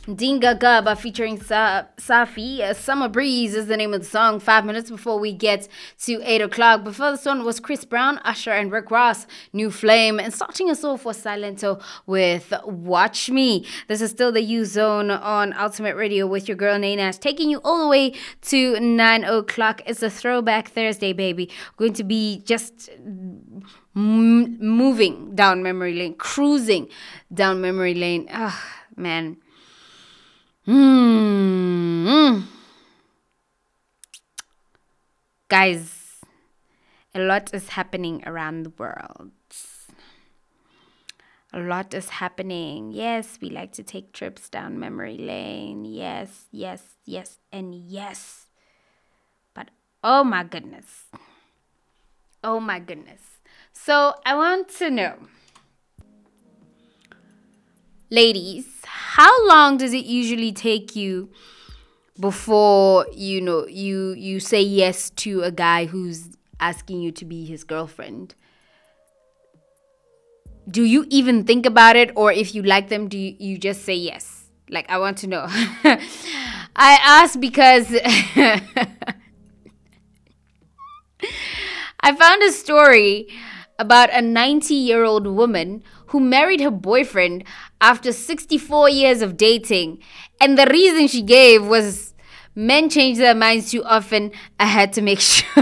Dinga Gaba featuring Safi. Summer Breeze is the name of the song. 5 minutes before we get to 8 o'clock. Before this one was Chris Brown, Usher, and Rick Ross, New Flame. And starting us off was Silento with Watch Me. This is still the U Zone on Ultimate Radio with your girl Nainash, taking you all the way to 9 o'clock. It's a throwback Thursday, baby. Going to be just moving down memory lane, cruising down memory lane. Ah, man. Guys, a lot is happening around the world. A lot is happening. Yes, we like to take trips down memory lane. Yes, yes, yes, and yes. But oh my goodness. Oh my goodness. So I want to know, ladies, how long does it usually take you before you say yes to a guy who's asking you to be his girlfriend? Do you even think about it, or if you like them, do you just say yes? Like, I want to know. I ask because I found a story about a 90-year-old woman who married her boyfriend after 64 years of dating. And the reason she gave was men change their minds too often. I had to make sure.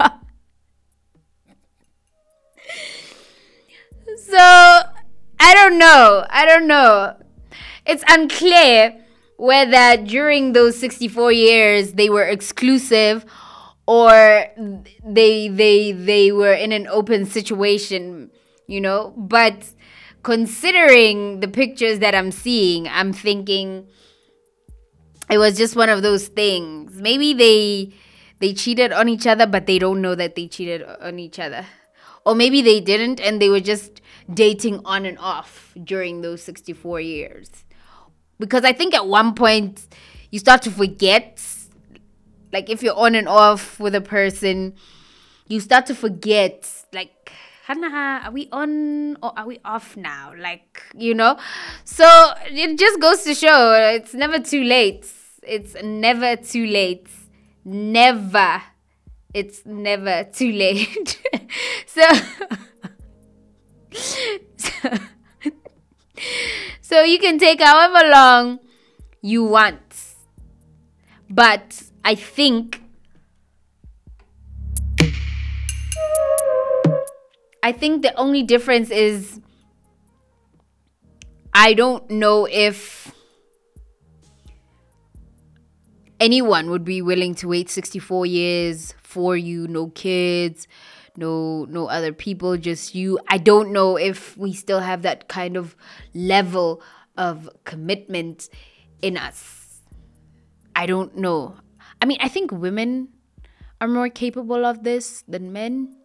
So, I don't know. It's unclear whether during those 64 years they were exclusive or they were in an open situation, but considering the pictures that I'm seeing, I'm thinking it was just one of those things. Maybe they cheated on each other, but they don't know that they cheated on each other. Or maybe they didn't and they were just dating on and off during those 64 years. Because I think at one point you start to forget. Like, if you're on and off with a person, you start to forget, like, are we on or are we off now? Like, So it just goes to show it's never too late. It's never too late. Never. It's never too late. So you can take however long you want. But I think the only difference is I don't know if anyone would be willing to wait 64 years for you, no kids, no other people, just you. I don't know if we still have that kind of level of commitment in us. I don't know. I mean, I think women are more capable of this than men.